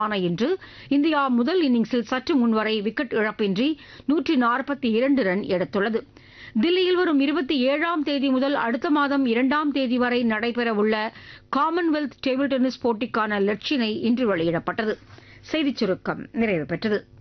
இன்று இந்தியா முதல் இன்னிங்ஸில் சற்று முன்வரை விக்கெட் இழப்பின்றி 142 ரன் எடுத்துள்ளது. தில்லியில் வரும் 27ஆம் தேதி முதல் அடுத்த மாதம் 2ஆம் தேதி வரை நடைபெறவுள்ள காமன்வெல்த் டேபிள் டென்னிஸ் போட்டிக்கான லட்சினை இன்று வெளியிடப்பட்டது. செய்திச் சுருக்கம் நிறைவு பெற்றது.